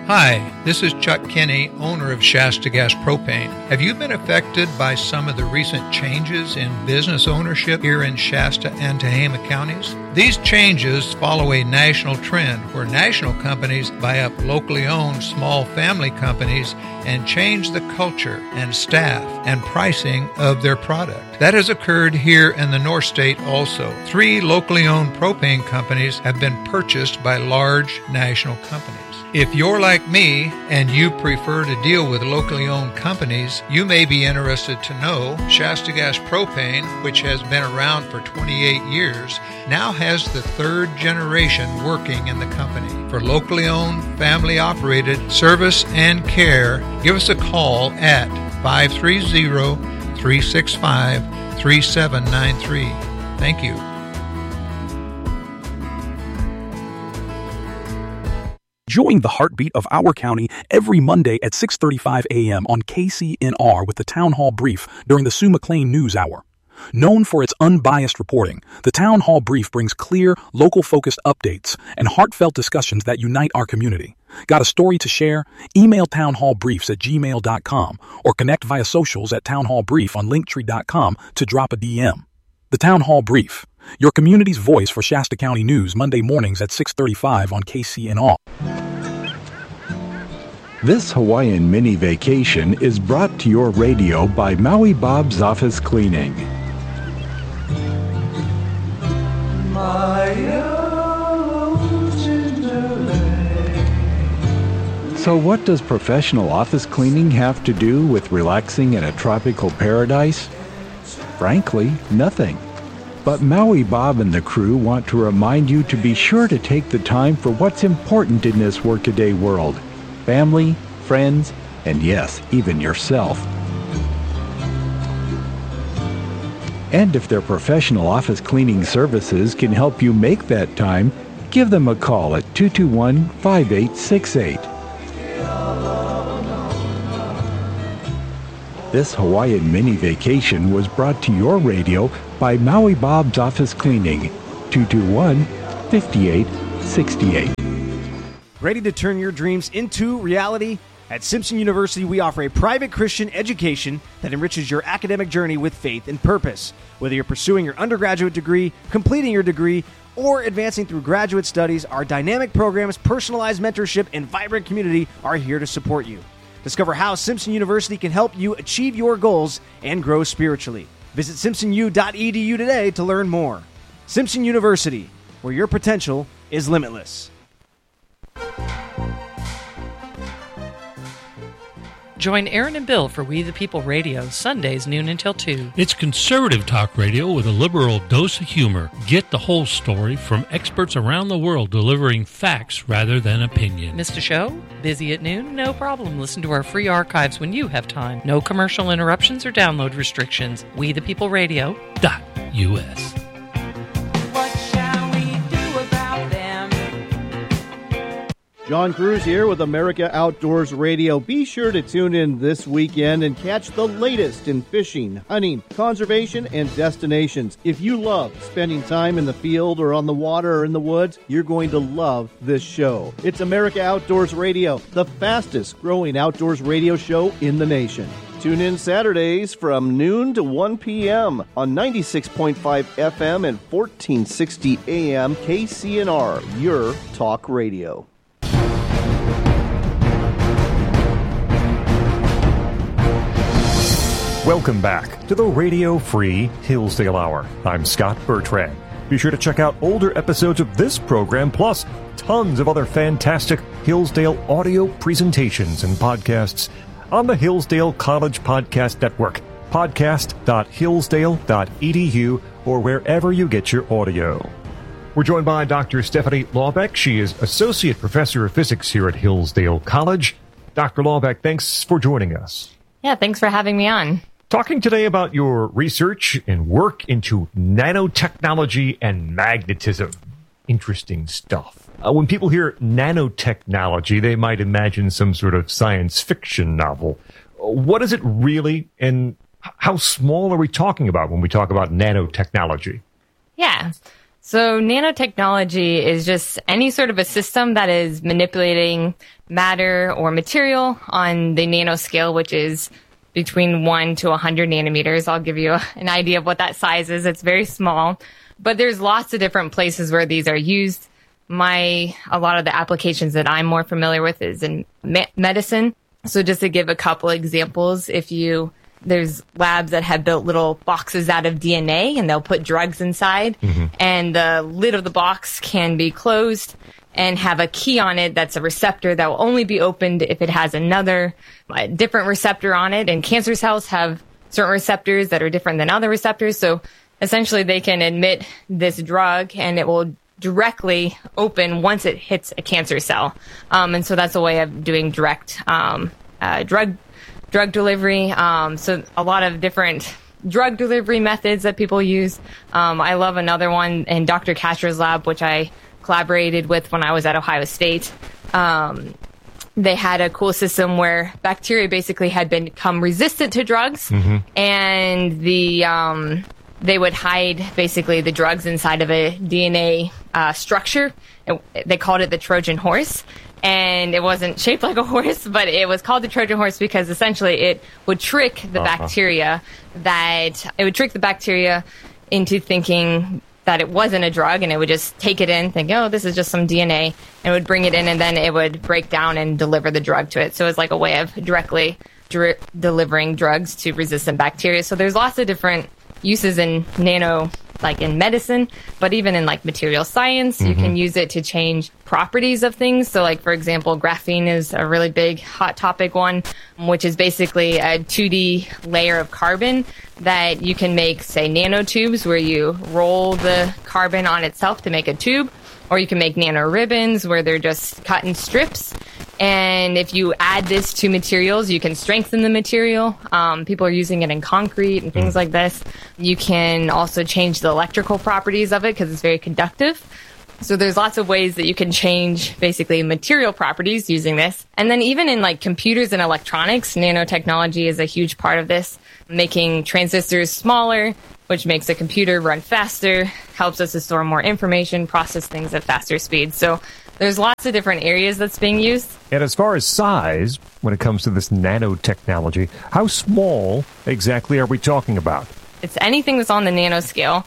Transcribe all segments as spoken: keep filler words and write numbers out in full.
Hi, this is Chuck Kinney, owner of Shasta Gas Propane. Have you been affected by some of the recent changes in business ownership here in Shasta and Tehama counties? These changes follow a national trend where national companies buy up locally owned small family companies and change the culture and staff and pricing of their product. That has occurred here in the North State also. Three locally owned propane companies have been purchased by large national companies. If you're like me and you prefer to deal with locally owned companies, you may be interested to know Shasta Gas Propane, which has been around for twenty-eight years, now has the third generation working in the company. For locally owned, family operated service and care, give us a call at five three zero, three six five, three seven nine three. Thank you. Join the heartbeat of our county every Monday at six thirty-five a.m. on K C N R with the Town Hall Brief during the Sue McLean News Hour. Known for its unbiased reporting, the Town Hall Brief brings clear, local-focused updates and heartfelt discussions that unite our community. Got a story to share? Email townhallbriefs at gmail dot com or connect via socials at townhallbrief on linktree dot com to drop a D M. The Town Hall Brief, your community's voice for Shasta County news, Monday mornings at six thirty-five on K C N R. This Hawaiian mini vacation is brought to your radio by Maui Bob's Office Cleaning. So what does professional office cleaning have to do with relaxing in a tropical paradise? Frankly, nothing. But Maui Bob and the crew want to remind you to be sure to take the time for what's important in this workaday world. Family, friends, and yes, even yourself. And if their professional office cleaning services can help you make that time, give them a call at two two one, five eight six eight. This Hawaiian mini vacation was brought to your radio by Maui Bob's Office Cleaning, two two one, five eight six eight. Ready to turn your dreams into reality? At Simpson University, we offer a private Christian education that enriches your academic journey with faith and purpose. Whether you're pursuing your undergraduate degree, completing your degree, or advancing through graduate studies, our dynamic programs, personalized mentorship, and vibrant community are here to support you. Discover how Simpson University can help you achieve your goals and grow spiritually. Visit simpson u dot e d u today to learn more. Simpson University, where your potential is limitless. Join Aaron and Bill for We the People Radio, Sundays noon until two. It's conservative talk radio with a liberal dose of humor. Get the whole story from experts around the world delivering facts rather than opinion. Missed a show? Busy at noon? No problem. Listen to our free archives when you have time. No commercial interruptions or download restrictions. We the People Radio dot U S. John Cruz here with America Outdoors Radio. Be sure to tune in this weekend and catch the latest in fishing, hunting, conservation, and destinations. If you love spending time in the field or on the water or in the woods, you're going to love this show. It's America Outdoors Radio, the fastest growing outdoors radio show in the nation. Tune in Saturdays from noon to one p.m. on ninety-six point five F M and fourteen sixty A M K C N R, your talk radio. Welcome back to the Radio Free Hillsdale Hour. I'm Scott Bertrand. Be sure to check out older episodes of this program, plus tons of other fantastic Hillsdale audio presentations and podcasts on the Hillsdale College Podcast Network, podcast dot hillsdale dot e d u, or wherever you get your audio. We're joined by Doctor Stephanie Laubeck. She is Associate Professor of Physics here at Hillsdale College. Doctor Laubeck, thanks for joining us. Yeah, thanks for having me on. Talking today about your research and work into nanotechnology and magnetism. Interesting stuff. Uh, when people hear nanotechnology, they might imagine some sort of science fiction novel. What is it really, and how small are we talking about when we talk about nanotechnology? Yeah. So nanotechnology is just any sort of a system that is manipulating matter or material on the nanoscale, which is between one to one hundred nanometers. I'll give you a, an idea of what that size is. It's very small, but there's lots of different places where these are used. My, a lot of the applications that I'm more familiar with is in me- medicine. So just to give a couple examples, if you, there's labs that have built little boxes out of D N A and they'll put drugs inside, mm-hmm. and the lid of the box can be closed and have a key on it that's a receptor that will only be opened if it has another a different receptor on it. And cancer cells have certain receptors that are different than other receptors. So essentially they can admit this drug and it will directly open once it hits a cancer cell. Um, and so that's a way of doing direct um, uh, drug drug delivery. Um, so a lot of different drug delivery methods that people use. Um, I love another one in Doctor Castro's lab, which I collaborated with when I was at Ohio State. Um, they had a cool system where bacteria basically had become resistant to drugs, mm-hmm. and the um, they would hide basically the drugs inside of a D N A uh, structure. It, they called it the Trojan horse. And it wasn't shaped like a horse, but it was called the Trojan horse because essentially it would trick the uh-huh. bacteria that it would trick the bacteria into thinking that it wasn't a drug, and it would just take it in, think, oh, this is just some D N A, and it would bring it in, and then it would break down and deliver the drug to it. So it was like a way of directly dri- delivering drugs to resistant bacteria. So there's lots of different uses in nano, like in medicine, but even in like material science, mm-hmm. you can use it to change properties of things. So like, for example, graphene is a really big hot topic one, which is basically a two D layer of carbon that you can make, say, nanotubes where you roll the carbon on itself to make a tube, or you can make nano ribbons where they're just cut in strips. And if you add this to materials, you can strengthen the material. Um, people are using it in concrete and things like this. You can also change the electrical properties of it because it's very conductive. So there's lots of ways that you can change basically material properties using this. And then even in like computers and electronics, nanotechnology is a huge part of this, making transistors smaller, which makes a computer run faster, helps us to store more information, process things at faster speeds. So there's lots of different areas that's being used. And as far as size, when it comes to this nanotechnology, how small exactly are we talking about? It's anything that's on the nanoscale.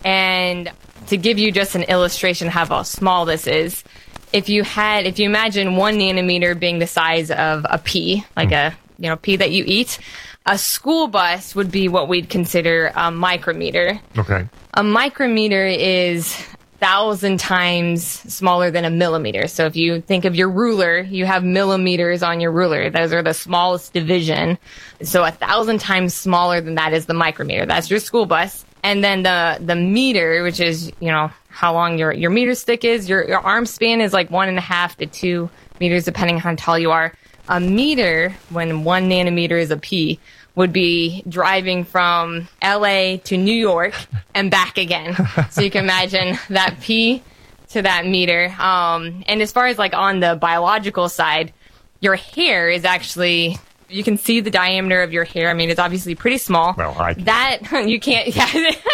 And to give you just an illustration of how small this is, if you had, if you imagine one nanometer being the size of a pea, like mm. a you know pea that you eat, a school bus would be what we'd consider a micrometer. Okay. A micrometer is thousand times smaller than a millimeter. So if you think of your ruler, you have millimeters on your ruler. Those are the smallest division. So a thousand times smaller than that is the micrometer. That's your school bus. And then the the meter, which is, you know, how long your, your meter stick is, your, your arm span is like one and a half to two meters, depending on how tall you are. A meter, when one nanometer is a pea, would be driving from L A to New York and back again. So you can imagine that pea to that meter. Um, and as far as like on the biological side, your hair is actually, you can see the diameter of your hair. I mean, it's obviously pretty small. Well, I that you can't. Yeah,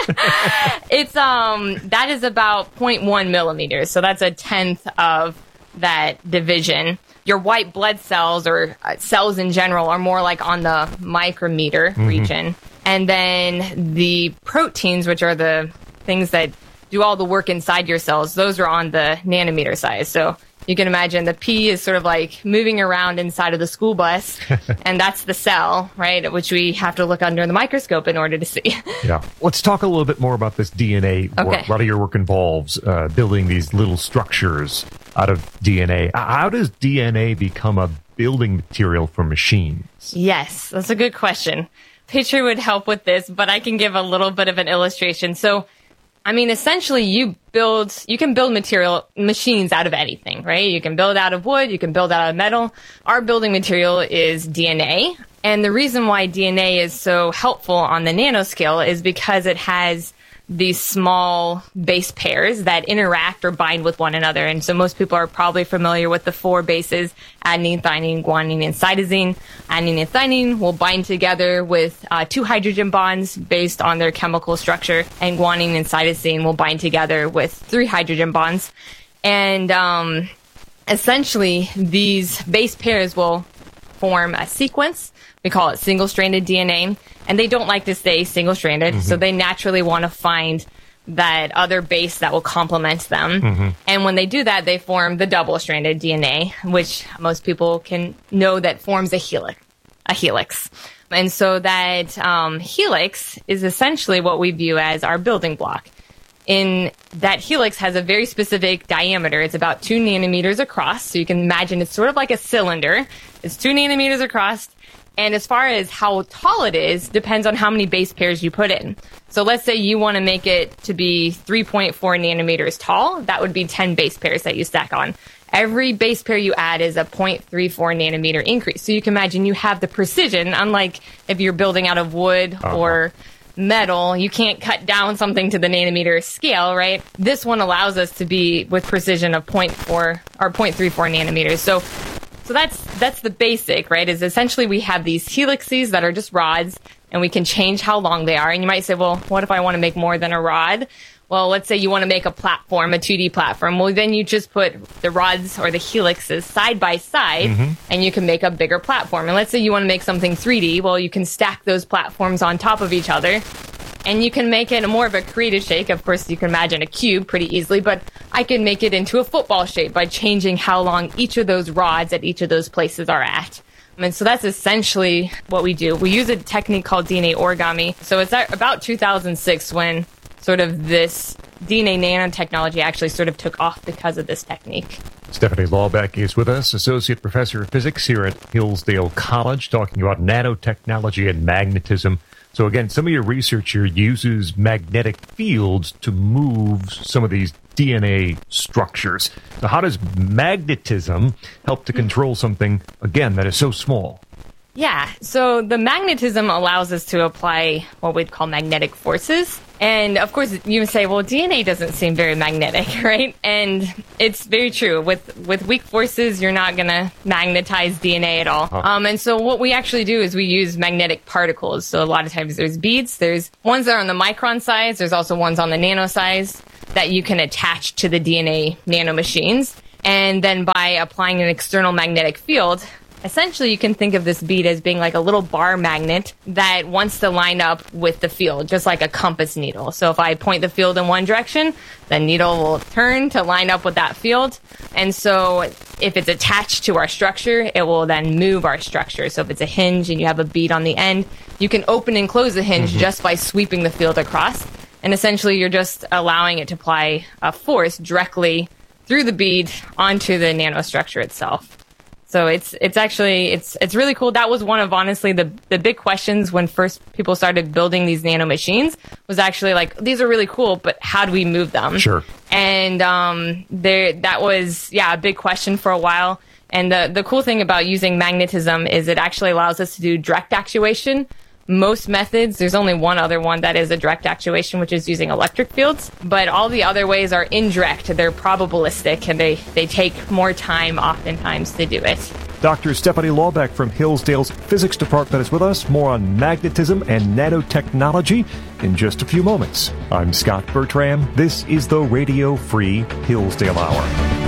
it's um that is about zero point one millimeters. So that's a tenth of that division. Your white blood cells or uh, cells in general are more like on the micrometer mm-hmm. region. And then the proteins, which are the things that do all the work inside your cells, those are on the nanometer size. So you can imagine the pea is sort of like moving around inside of the school bus, and that's the cell, right, which we have to look under the microscope in order to see. Yeah. Let's talk a little bit more about this D N A. Okay. Work. A lot of your work involves uh, building these little structures out of D N A. How does D N A become a building material for machines? Yes, that's a good question. Picture would help with this, but I can give a little bit of an illustration. So, I mean, essentially, you build, you can build material, machines out of anything, right? You can build out of wood, you can build out of metal. Our building material is D N A. And the reason why D N A is so helpful on the nanoscale is because it has these small base pairs that interact or bind with one another. And so most people are probably familiar with the four bases, adenine, thymine, guanine, and cytosine. Adenine and thymine will bind together with uh, two hydrogen bonds based on their chemical structure, and guanine and cytosine will bind together with three hydrogen bonds. And um, essentially, these base pairs will form a sequence. We call it single-stranded D N A, and they don't like to stay single-stranded, mm-hmm. so they naturally want to find that other base that will complement them. Mm-hmm. And when they do that, they form the double-stranded D N A, which most people can know that forms a helix. A helix. And so that um, helix is essentially what we view as our building block. In that helix has a very specific diameter. It's about two nanometers across. So you can imagine it's sort of like a cylinder. It's two nanometers across. And as far as how tall it is, depends on how many base pairs you put in. So let's say you want to make it to be three point four nanometers tall. That would be ten base pairs that you stack on. Every base pair you add is a zero point three four nanometer increase. So you can imagine you have the precision, unlike if you're building out of wood uh-huh. or metal, you can't cut down something to the nanometer scale, right? This one allows us to be with precision of zero point four or zero point three four nanometers. So so that's that's the basic, right? Is essentially we have these helixes that are just rods, and we can change how long they are. And you might say, well, what if I want to make more than a rod? Well, let's say you want to make a platform, a two D platform. Well, then you just put the rods or the helixes side by side, mm-hmm. and you can make a bigger platform. And let's say you want to make something three D. Well, you can stack those platforms on top of each other, and you can make it more of a creative shape. Of course, you can imagine a cube pretty easily, but I can make it into a football shape by changing how long each of those rods at each of those places are at. And so that's essentially what we do. We use a technique called D N A origami. So it's about two thousand six when sort of this D N A nanotechnology actually sort of took off because of this technique. Stephanie Laubach is with us, Associate Professor of Physics here at Hillsdale College, talking about nanotechnology and magnetism. So again, some of your research here uses magnetic fields to move some of these D N A structures. So how does magnetism help to control something, again, that is so small? Yeah, so the magnetism allows us to apply what we'd call magnetic forces. And of course, you say, well, D N A doesn't seem very magnetic, right? And it's very true. With with weak forces, you're not going to magnetize D N A at all. Huh. Um, and so what we actually do is we use magnetic particles. So a lot of times there's beads. There's ones that are on the micron size. There's also ones on the nano size that you can attach to the D N A nanomachines. And then by applying an external magnetic field, essentially, you can think of this bead as being like a little bar magnet that wants to line up with the field, just like a compass needle. So if I point the field in one direction, the needle will turn to line up with that field. And so if it's attached to our structure, it will then move our structure. So if it's a hinge and you have a bead on the end, you can open and close the hinge mm-hmm. just by sweeping the field across. And essentially, you're just allowing it to apply a force directly through the bead onto the nanostructure itself. So it's it's actually it's it's really cool. That was one of honestly the the big questions when first people started building these nano machines, was actually like, these are really cool, but how do we move them? Sure. And um, there that was yeah a big question for a while. And the the cool thing about using magnetism is it actually allows us to do direct actuation. Most methods, there's only one other one that is a direct actuation, which is using electric fields. But all the other ways are indirect. They're probabilistic, and they, they take more time oftentimes to do it. Doctor Stephanie Laubach from Hillsdale's Physics Department is with us. More on magnetism and nanotechnology in just a few moments. I'm Scott Bertram. This is the Radio Free Hillsdale Hour.